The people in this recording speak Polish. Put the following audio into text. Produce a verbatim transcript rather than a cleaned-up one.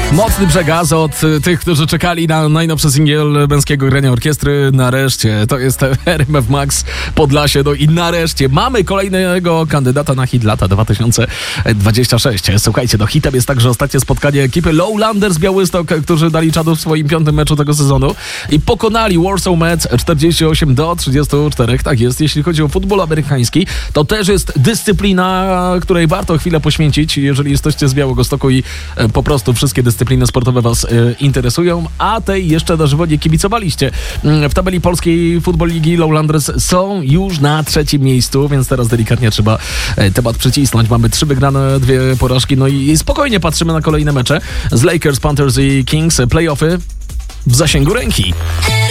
Mocny przekaz od tych, którzy czekali na najnowszy singiel męskiego grania orkiestry. Nareszcie, to jest R M F Max Podlasie. No i nareszcie mamy kolejnego kandydata na hit lata dwa tysiące dwudziesty szósty. Słuchajcie, no hitem jest także ostatnie spotkanie ekipy Lowlanders Białystok, którzy dali czadu w swoim piątym meczu tego sezonu i pokonali Warsaw Mets czterdzieści osiem do trzydziestu czterech. Tak jest, jeśli chodzi o futbol amerykański, to też jest dyscyplina, której warto chwilę poświęcić, jeżeli jesteście z Białegostoku i po prostu wszystkie dyscypliny sportowe was y, interesują, a tej jeszcze na żywo nie kibicowaliście. W tabeli polskiej Football Ligi Lowlanders są już na trzecim miejscu, więc teraz delikatnie trzeba y, temat przycisnąć. Mamy trzy wygrane, dwie porażki, no i spokojnie patrzymy na kolejne mecze z Lakers, Panthers i Kings. Playoffy w zasięgu ręki.